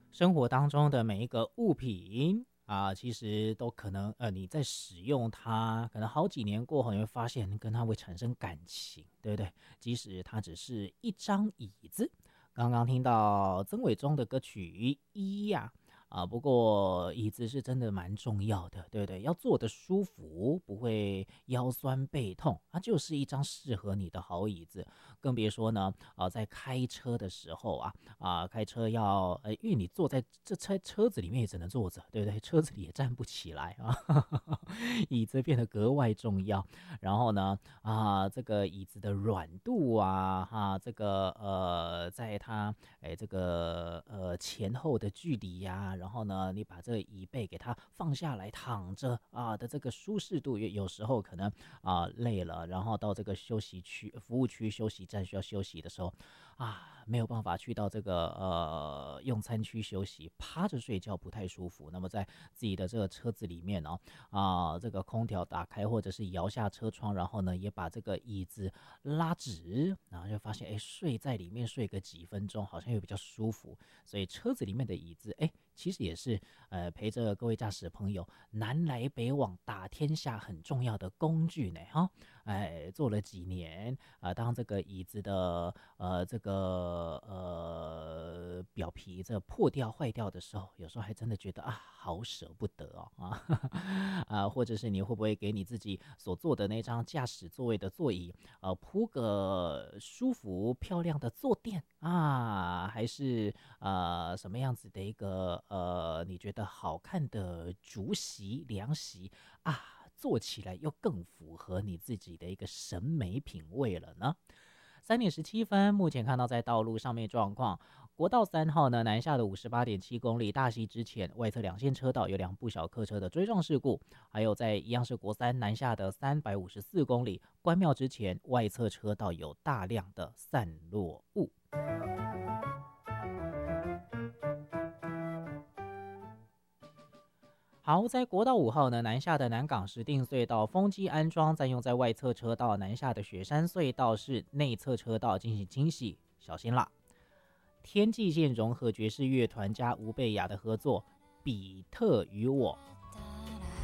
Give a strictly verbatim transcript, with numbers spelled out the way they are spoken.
生活当中的每一个物品啊，其实都可能呃，你在使用它，可能好几年过后，你会发现跟它会产生感情，对不对？即使它只是一张椅子。刚刚听到曾伟忠的歌曲《一》呀。啊，不过椅子是真的蛮重要的，对不对？要坐得舒服，不会腰酸背痛，它就是一张适合你的好椅子。更别说呢，啊，在开车的时候啊，啊，开车要，呃，因为你坐在这车车子里面也只能坐着，对不对？车子里也站不起来啊，椅子变得格外重要。然后呢，啊，这个椅子的软度啊，哈、这个呃，在它哎这个呃前后的距离呀、然后呢，你把这个椅背给它放下来躺着啊的这个舒适度，有有时候可能啊累了，然后到这个休息区、服务区休息站需要休息的时候啊，没有办法去到这个呃用餐区休息，趴着睡觉不太舒服。那么在自己的这个车子里面哦，啊，这个空调打开或者是摇下车窗，然后呢也把这个椅子拉直，然后就发现哎睡在里面睡个几分钟，好像又比较舒服。所以车子里面的椅子，哎，其实也是呃陪着各位驾驶朋友南来北往打天下很重要的工具呢，哈。哎，坐了几年啊、呃当这个椅子的呃这个呃表皮这破掉坏掉的时候，有时候还真的觉得啊，好舍不得哦啊啊，或者是你会不会给你自己所坐的那张驾驶座位的座椅，呃，铺个舒服漂亮的坐垫啊，还是呃什么样子的一个呃你觉得好看的竹席、凉席啊？做起来又更符合你自己的一个审美品味了呢。三点十七分，目前看到在道路上面状况，国道三号呢南下的五十八点七公里，大溪之前外侧两线车道有两部小客车的追撞事故，还有在一样是国三南下的三百五十四公里，关庙之前外侧车道有大量的散落物。好，在国道五号呢南下的南港石碇隧道风机安装，占用在外侧车道南下的雪山隧道是内侧车道进行清洗，小心啦。天际线融合爵士乐团加吴贝雅的合作《比特与我》，